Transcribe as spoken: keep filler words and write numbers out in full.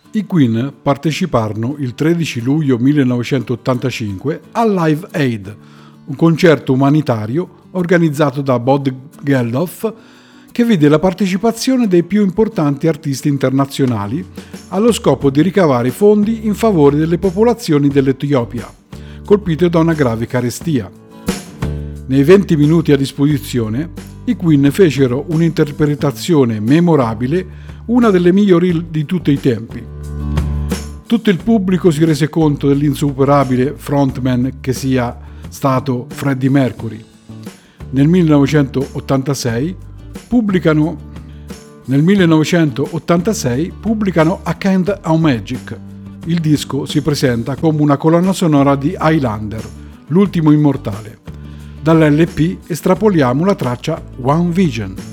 I Queen parteciparono il tredici luglio millenovecentottantacinque al Live Aid, un concerto umanitario organizzato da Bob Geldof che vide la partecipazione dei più importanti artisti internazionali allo scopo di ricavare fondi in favore delle popolazioni dell'Etiopia, colpite da una grave carestia. Nei venti minuti a disposizione, i Queen fecero un'interpretazione memorabile, una delle migliori di tutti i tempi. Tutto il pubblico si rese conto dell'insuperabile frontman che sia stato Freddie Mercury. Nel millenovecentottantasei pubblicano, nel millenovecentottantasei pubblicano A Kind of Magic. Il disco si presenta come una colonna sonora di Highlander, l'ultimo immortale. Dall'L P estrapoliamo la traccia One Vision.